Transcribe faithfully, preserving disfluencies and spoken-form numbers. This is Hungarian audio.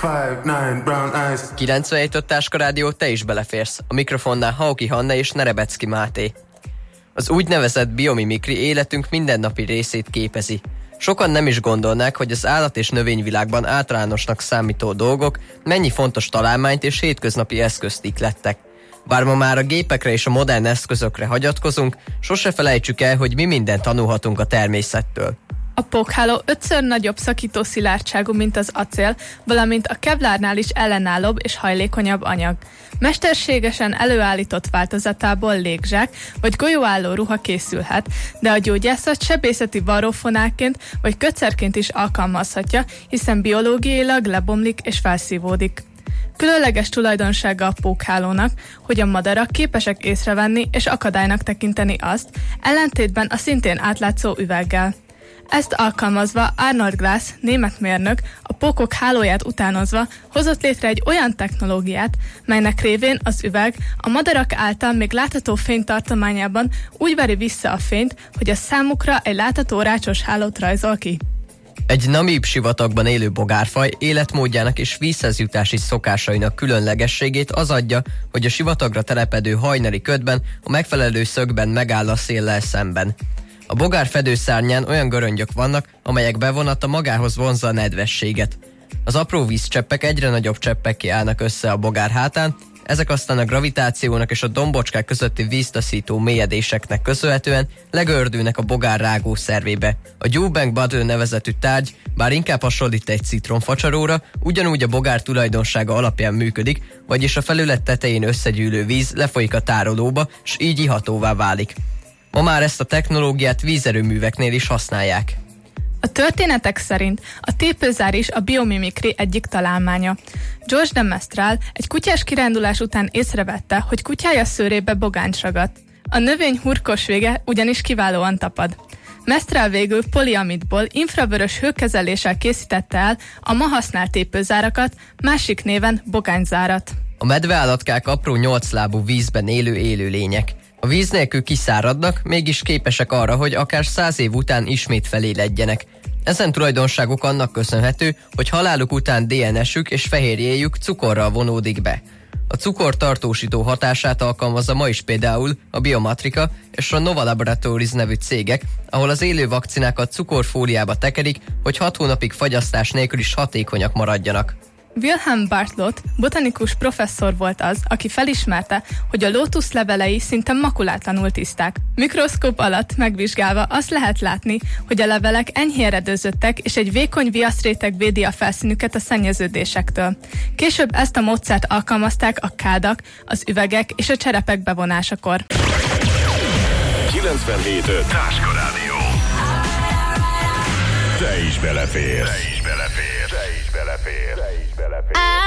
kilencvenhét öt Táska Rádió, te is beleférsz. A mikrofonnál Hauki Hanna és Nerebecki Máté. Az úgynevezett biomimikri életünk mindennapi részét képezi. Sokan nem is gondolnák, hogy az állat- és növényvilágban általánosnak számító dolgok mennyi fontos találmányt és hétköznapi eszközt iklettek. Bár ma már a gépekre és a modern eszközökre hagyatkozunk, sose felejtsük el, hogy mi mindent tanulhatunk a természettől. A pókháló ötször nagyobb szakító szilárdságú, mint az acél, valamint a kevlárnál is ellenállóbb és hajlékonyabb anyag. Mesterségesen előállított változatából légzsák vagy golyóálló ruha készülhet, de a gyógyászat sebészeti varrófonákként vagy kötszerként is alkalmazhatja, hiszen biológiailag lebomlik és felszívódik. Különleges tulajdonsága a pókhálónak, hogy a madarak képesek észrevenni és akadálynak tekinteni azt, ellentétben a szintén átlátszó üveggel. Ezt alkalmazva Arnold Glass, német mérnök, a pókok hálóját utánozva hozott létre egy olyan technológiát, melynek révén az üveg a madarak által még látható fény tartományában úgy veri vissza a fényt, hogy a számukra egy látható rácsos hálót rajzol ki. Egy namíb sivatagban élő bogárfaj életmódjának és vízhez jutási szokásainak különlegességét az adja, hogy a sivatagra telepedő hajnali ködben a megfelelő szögben megáll a széllel szemben. A bogár fedőszárnyán olyan göröngyök vannak, amelyek bevonata magához vonzza a nedvességet. Az apró vízcseppek egyre nagyobb cseppekké állnak össze a bogár hátán, ezek aztán a gravitációnak és a dombocskák közötti víztaszító mélyedéseknek köszönhetően legördülnek a bogár rágó szervébe. A Dewbank Butter nevezetű tárgy, bár inkább hasonlít egy citromfacsaróra, ugyanúgy a bogár tulajdonsága alapján működik, vagyis a felület tetején összegyűlő víz lefolyik a tárolóba, s így ihatóvá válik. Ma már ezt a technológiát vízerőműveknél is használják. A történetek szerint a tépőzár is a biomimikri egyik találmánya. George de Mestral egy kutyás kirándulás után észrevette, hogy kutyája szőrébe bogáncs ragadt. A növény hurkos vége ugyanis kiválóan tapad. Mestral végül poliamidból infravörös hőkezeléssel készítette el a ma használt tépőzárakat, másik néven bogányzárat. A medveállatkák apró nyolclábú vízben élő élőlények. A víz nélkül kiszáradnak, mégis képesek arra, hogy akár száz év után ismét feléledjenek. Ezen tulajdonságok annak köszönhető, hogy haláluk után dé en es-ük és fehérjéjük cukorral vonódik be. A cukor tartósító hatását alkalmazza ma is például a Biomatrika és a Nova Laboratories nevű cégek, ahol az élő vakcinákat cukorfóliába tekerik, hogy hat hónapig fagyasztás nélkül is hatékonyak maradjanak. Wilhelm Bartlett botanikus professzor volt az, aki felismerte, hogy a lótusz levelei szinte makulátlanul tiszták. Mikroszkóp alatt megvizsgálva azt lehet látni, hogy a levelek enyhén redőzöttek, és egy vékony viaszréteg védi a felszínüket a szennyeződésektől. Később ezt a módszert alkalmazták a kádak, az üvegek és a cserepek bevonásakor. kilencvenhét öt Táska Rádió. Te is beleférsz. Te is beleférsz. Te is beleférsz. Te is beleférsz.